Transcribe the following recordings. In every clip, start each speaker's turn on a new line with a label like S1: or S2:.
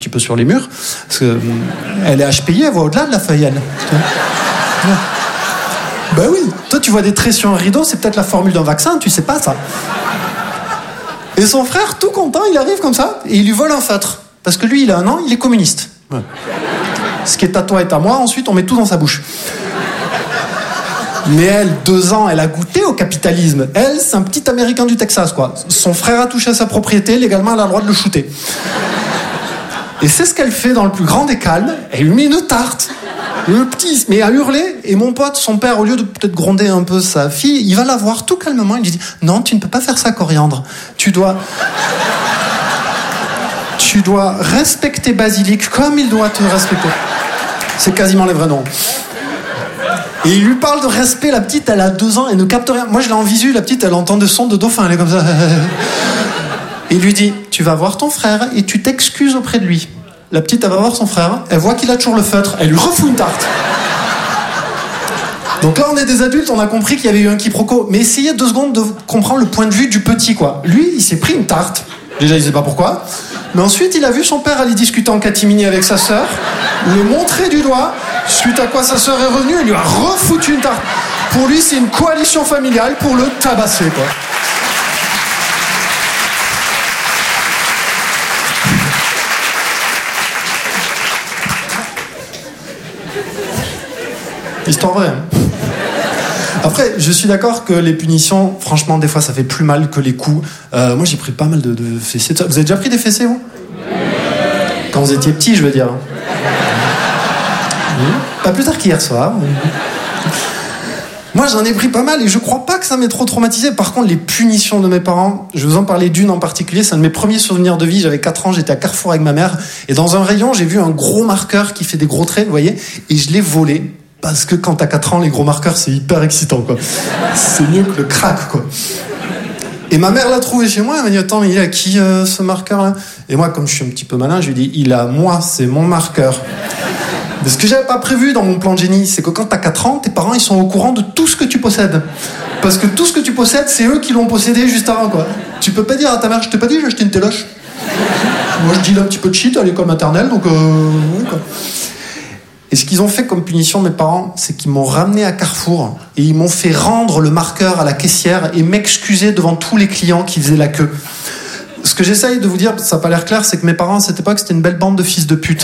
S1: petit peu sur les murs, parce que elle est HPI, elle voit au-delà de la feuille, elle. Ben oui, toi tu vois des traits sur un rideau, c'est peut-être la formule d'un vaccin, tu sais pas ça. Et son frère, tout content, il arrive comme ça, et il lui vole un feutre. Parce que lui, il a 1 an, il est communiste. Ouais. Ce qui est à toi est à moi, ensuite on met tout dans sa bouche. Mais elle, 2 ans, elle a goûté au capitalisme. Elle, c'est un petit Américain du Texas, quoi. Son frère a touché à sa propriété, légalement, elle a le droit de le shooter. Et c'est ce qu'elle fait dans le plus grand des calmes. Elle lui met une tarte. Le petit se met à hurler. Et mon pote, son père, au lieu de peut-être gronder un peu sa fille, il va la voir tout calmement. Il lui dit « Non, tu ne peux pas faire ça, Coriandre. Tu dois respecter Basilic comme il doit te respecter. » C'est quasiment les vrais noms. Et il lui parle de respect. La petite, elle a 2 ans, elle ne capte rien. Moi, je l'ai en visu. La petite, elle entend des sons de dauphin. Elle est comme ça. Et il lui dit « Tu vas voir ton frère et tu t'excuses auprès de lui. » La petite, elle va voir son frère. Elle voit qu'il a toujours le feutre. Elle lui refout une tarte. Donc là, on est des adultes. On a compris qu'il y avait eu un quiproquo. Mais essayez 2 secondes de comprendre le point de vue du petit, quoi. Lui, il s'est pris une tarte. Déjà, il sait pas pourquoi. Mais ensuite, il a vu son père aller discuter en catimini avec sa sœur, le montrer du doigt, suite à quoi sa sœur est revenue et lui a refoutu une tarte. Pour lui, c'est une coalition familiale pour le tabasser, quoi. Histoire vraie. Après, je suis d'accord que les punitions, franchement, des fois, ça fait plus mal que les coups. Moi, j'ai pris pas mal de fessées. Vous avez déjà pris des fessées, vous ? Quand vous étiez petit, je veux dire. Pas plus tard qu'hier soir. Moi, j'en ai pris pas mal et je crois pas que ça m'ait trop traumatisé. Par contre, les punitions de mes parents, je vais vous en parler d'une en particulier. C'est un de mes premiers souvenirs de vie. J'avais 4 ans, j'étais à Carrefour avec ma mère. Et dans un rayon, j'ai vu un gros marqueur qui fait des gros traits, vous voyez. Et je l'ai volé. Parce que quand t'as 4 ans, les gros marqueurs, c'est hyper excitant, quoi. C'est mieux que le crack, quoi. Et ma mère l'a trouvé chez moi, elle m'a dit « Attends, mais il est à qui, ce marqueur-là » Et moi, comme je suis un petit peu malin, je lui ai dit « Il est à moi, c'est mon marqueur. » Mais ce que j'avais pas prévu dans mon plan de génie, c'est que quand t'as 4 ans, tes parents, ils sont au courant de tout ce que tu possèdes. Parce que tout ce que tu possèdes, c'est eux qui l'ont possédé juste avant, quoi. Tu peux pas dire à ta mère « Je t'ai pas dit, j'ai acheté une téloche. » Moi, je dis un petit peu de shit à l'école maternelle, donc ouais, quoi. Et ce qu'ils ont fait comme punition, mes parents, c'est qu'ils m'ont ramené à Carrefour et ils m'ont fait rendre le marqueur à la caissière et m'excuser devant tous les clients qui faisaient la queue. Ce que j'essaye de vous dire, ça n'a pas l'air clair, c'est que mes parents, à cette époque, c'était une belle bande de fils de pute.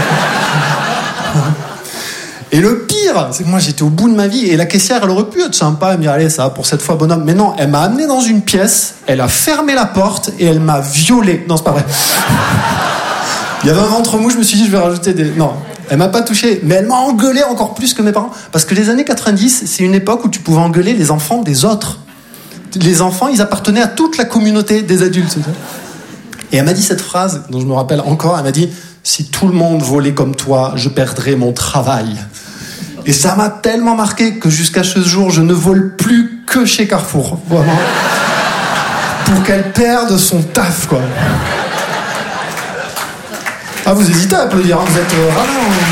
S1: Et le pire, c'est que moi, j'étais au bout de ma vie et la caissière, elle aurait pu être sympa et me dire, allez, ça va pour cette fois, bonhomme. Mais non, elle m'a amené dans une pièce, elle a fermé la porte et elle m'a violé. Non, c'est pas vrai. Il y avait un ventre mou, je me suis dit, je vais rajouter des... Non. Elle m'a pas touché, mais elle m'a engueulé encore plus que mes parents. Parce que les années 90, c'est une époque où tu pouvais engueuler les enfants des autres. Les enfants, ils appartenaient à toute la communauté des adultes. Et elle m'a dit cette phrase, dont je me rappelle encore, elle m'a dit « Si tout le monde volait comme toi, je perdrais mon travail. » Et ça m'a tellement marqué que jusqu'à ce jour, je ne vole plus que chez Carrefour. Vraiment. Pour qu'elle perde son taf, quoi. Ah, vous hésitez à applaudir, hein, vous êtes ralent.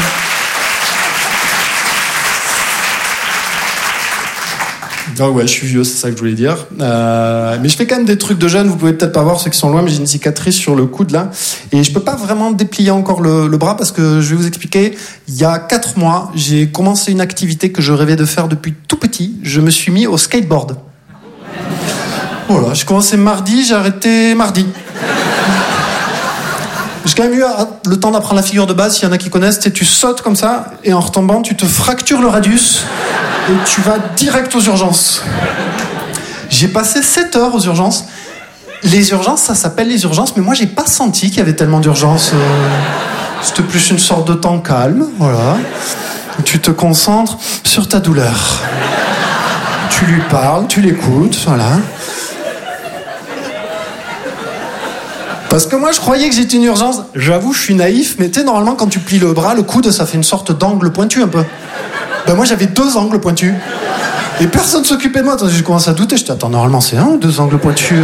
S1: Ah ouais, je suis vieux, c'est ça que je voulais dire. Mais je fais quand même des trucs de jeune, vous pouvez peut-être pas voir ceux qui sont loin, mais j'ai une cicatrice sur le coude là. Et je peux pas vraiment déplier encore le bras parce que je vais vous expliquer. Il y a 4 mois, j'ai commencé une activité que je rêvais de faire depuis tout petit. Je me suis mis au skateboard. Voilà, j'ai commencé mardi, j'ai arrêté mardi. J'ai quand même eu le temps d'apprendre la figure de base, s'il y en a qui connaissent, tu sautes comme ça, et en retombant, tu te fractures le radius, et tu vas direct aux urgences. J'ai passé 7 heures aux urgences. Les urgences, ça s'appelle les urgences, mais moi, j'ai pas senti qu'il y avait tellement d'urgences. C'était plus une sorte de temps calme, voilà. Tu te concentres sur ta douleur. Tu lui parles, tu l'écoutes, voilà. Parce que moi, je croyais que j'étais une urgence. J'avoue, je suis naïf, mais tu sais, normalement, quand tu plies le bras, le coude, ça fait une sorte d'angle pointu, un peu. Ben moi, j'avais 2 angles pointus. Et personne s'occupait de moi. Attends, j'ai commencé à douter. Je dis, attends, normalement, c'est 1 ou 2 angles pointus.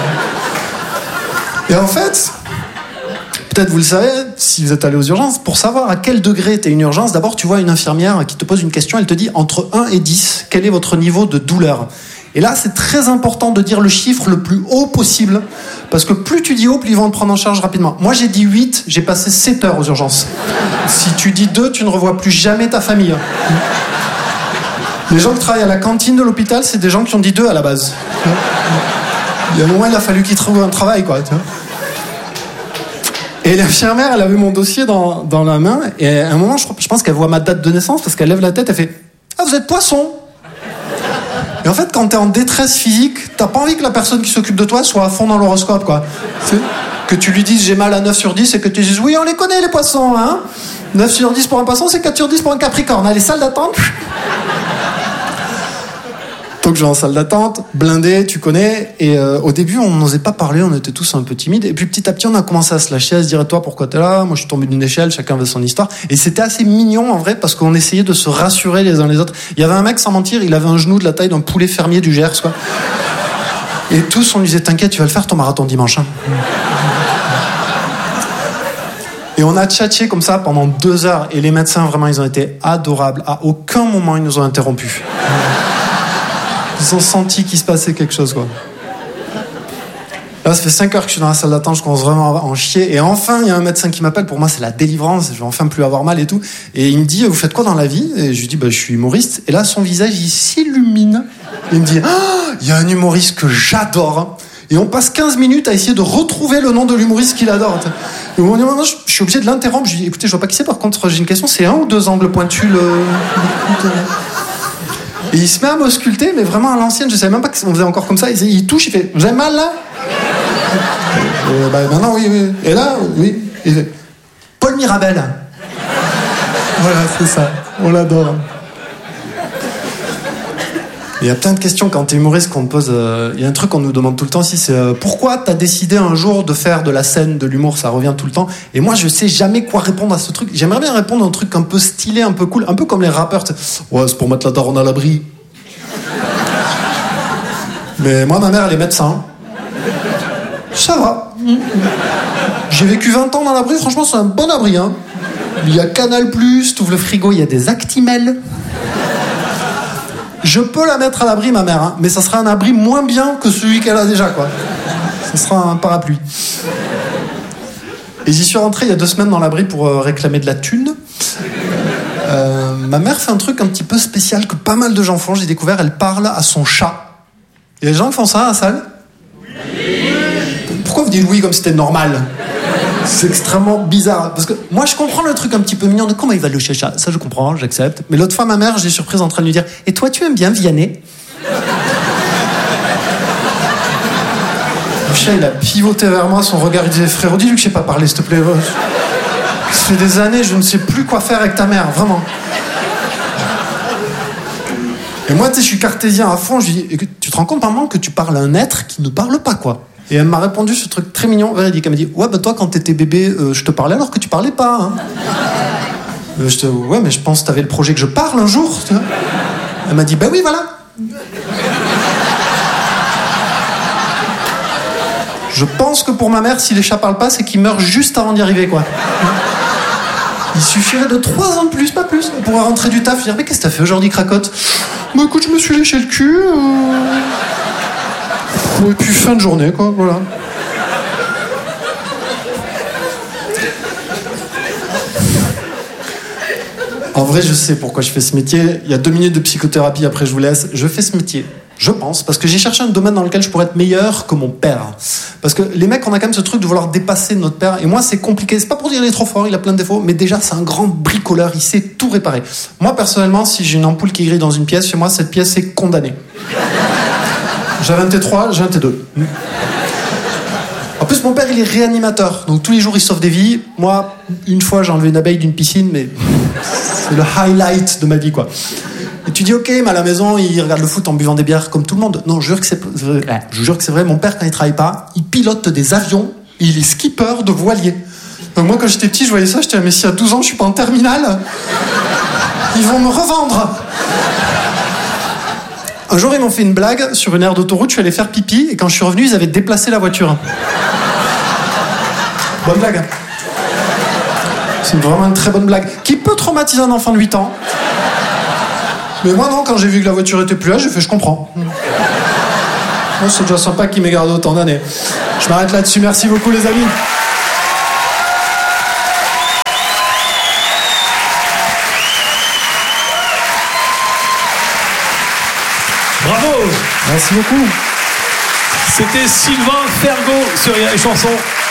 S1: Et en fait, peut-être vous le savez, si vous êtes allé aux urgences, pour savoir à quel degré t'es une urgence, d'abord, tu vois une infirmière qui te pose une question, elle te dit, entre 1 et 10, quel est votre niveau de douleur ? Et là, c'est très important de dire le chiffre le plus haut possible, parce que plus tu dis haut, plus ils vont te prendre en charge rapidement. Moi, j'ai dit 8, j'ai passé 7 heures aux urgences. Si tu dis 2, tu ne revois plus jamais ta famille. Les gens qui travaillent à la cantine de l'hôpital, c'est des gens qui ont dit 2 à la base. Il y a un moment, il a fallu qu'ils trouvent un travail, quoi. Tu vois. Et l'infirmière, elle avait mon dossier dans la main, et à un moment, je pense qu'elle voit ma date de naissance, parce qu'elle lève la tête, elle fait « Ah, vous êtes poisson !» Et en fait, quand t'es en détresse physique, t'as pas envie que la personne qui s'occupe de toi soit à fond dans l'horoscope, quoi. Que tu lui dises « J'ai mal à 9 sur 10 » et que tu dises « Oui, on les connaît, les poissons, hein !» 9 sur 10 pour un poisson, c'est 4 sur 10 pour un capricorne. Allez, salle d'attente. Donc je vais en salle d'attente, blindé, tu connais, et au début on n'osait pas parler, on était tous un peu timides, et puis petit à petit on a commencé à se lâcher, à se dire toi pourquoi t'es là, moi je suis tombé d'une échelle, chacun veut son histoire, et c'était assez mignon en vrai parce qu'on essayait de se rassurer les uns les autres. Il y avait un mec, sans mentir, il avait un genou de la taille d'un poulet fermier du Gers, quoi. Et tous on lui disait t'inquiète, tu vas le faire ton marathon dimanche, hein. Et on a tchatché comme ça pendant 2 heures, et les médecins vraiment ils ont été adorables, à aucun moment ils nous ont interrompus. Ils ont senti qu'il se passait quelque chose, quoi. Là, ça fait 5 heures que je suis dans la salle d'attente, je commence vraiment à en chier. Et enfin, il y a un médecin qui m'appelle. Pour moi, c'est la délivrance. Je vais enfin plus avoir mal et tout. Et il me dit, vous faites quoi dans la vie? Et je lui dis, je suis humoriste. Et là, son visage, il s'illumine. Il me dit, il y a un humoriste que j'adore. Et on passe 15 minutes à essayer de retrouver le nom de l'humoriste qu'il adore. Et au moment où je suis obligé de l'interrompre. Je lui dis, écoutez, je vois pas qui c'est. Par contre, j'ai une question. C'est 1 ou 2 angles pointus, Et il se met à m'ausculter, mais vraiment à l'ancienne, je savais même pas qu'on faisait encore comme ça. Il touche, il fait « Vous avez mal là ?» Maintenant, oui. Et là, oui. Il fait « Paul Mirabel. » Voilà, c'est ça. On l'adore. Il y a plein de questions quand t'es humoriste qu'on te pose. Il y a un truc qu'on nous demande tout le temps aussi, c'est pourquoi t'as décidé un jour de faire de la scène, de l'humour, ça revient tout le temps. Et moi, je sais jamais quoi répondre à ce truc. J'aimerais bien répondre à un truc un peu stylé, un peu cool, un peu comme les rappeurs. Ouais, c'est pour mettre la daronne à l'abri. Mais moi, ma mère, elle est médecin. Ça va. J'ai vécu 20 ans dans l'abri, franchement, c'est un bon abri. Hein. Il y a Canal+, t'ouvres le frigo, il y a des Actimel. Je peux la mettre à l'abri, ma mère, hein, mais ça sera un abri moins bien que celui qu'elle a déjà, quoi. Ça sera un parapluie. Et j'y suis rentré il y a 2 semaines dans l'abri pour réclamer de la thune. Ma mère fait un truc un petit peu spécial que pas mal de gens font, j'ai découvert, elle parle à son chat. Il y a des gens qui font ça à la salle? Oui. Pourquoi vous dites oui comme si c'était normal? C'est extrêmement bizarre. Parce que moi, je comprends le truc un petit peu mignon de comment il va le chat. Ça, je comprends, j'accepte. Mais l'autre fois, ma mère, je l'ai surprise en train de lui dire « Et toi, tu aimes bien Vianney ?» Le chat, il a pivoté vers moi, son regard, il disait « Frérot, dis-lui que je sais pas parler, s'il te plaît. Ça fait des années, je ne sais plus quoi faire avec ta mère, vraiment. » Et moi, tu sais, je suis cartésien à fond. Je lui dis « Tu te rends compte, maman, que tu parles à un être qui ne parle pas, quoi ?» Et elle m'a répondu ce truc très mignon, véridique. Elle m'a dit « Ouais, toi, quand t'étais bébé, je te parlais alors que tu parlais pas. Hein. » Ouais, mais je pense que t'avais le projet que je parle un jour. Tu vois. Elle m'a dit « Oui, voilà. » Je pense que pour ma mère, si les chats parlent pas, c'est qu'ils meurent juste avant d'y arriver, quoi. Il suffirait de 3 ans de plus, pas plus. On pourrait rentrer du taf et dire « Mais qu'est-ce que t'as fait aujourd'hui, cracotte ?»« Écoute, je me suis léché le cul. Et puis fin de journée, quoi, voilà. En vrai, je sais pourquoi je fais ce métier. Il y a 2 minutes de psychothérapie, après je vous laisse. Je fais ce métier, je pense, parce que j'ai cherché un domaine dans lequel je pourrais être meilleur que mon père. Parce que les mecs, on a quand même ce truc de vouloir dépasser notre père. Et moi, c'est compliqué. C'est pas pour dire qu'il est trop fort, il a plein de défauts. Mais déjà, c'est un grand bricoleur, il sait tout réparer. Moi, personnellement, si j'ai une ampoule qui grille dans une pièce, chez moi, cette pièce est condamnée. J'avais un T3, j'ai un T2. En plus, mon père, il est réanimateur. Donc, tous les jours, il sauve des vies. Moi, une fois, j'ai enlevé une abeille d'une piscine, mais c'est le highlight de ma vie, quoi. Et tu dis, ok, mais à la maison, il regarde le foot en buvant des bières comme tout le monde. Non, je jure que c'est vrai. Mon père, quand il travaille pas, il pilote des avions et il est skipper de voilier. Donc, moi, quand j'étais petit, je voyais ça, j'étais, mais si à 12 ans, je suis pas en terminale, ils vont me revendre. Un jour, ils m'ont fait une blague sur une aire d'autoroute, je suis allé faire pipi, et quand je suis revenu, ils avaient déplacé la voiture. Bonne blague. C'est vraiment une très bonne blague, qui peut traumatiser un enfant de 8 ans. Mais moi, non, quand j'ai vu que la voiture était plus là, j'ai fait, je comprends. Moi, c'est déjà sympa qu'il m'ait gardé autant d'années. Je m'arrête là-dessus. Merci beaucoup, les amis.
S2: Bravo.
S1: Merci beaucoup.
S2: C'était Sylvain Fergaud sur Rire et Chanson.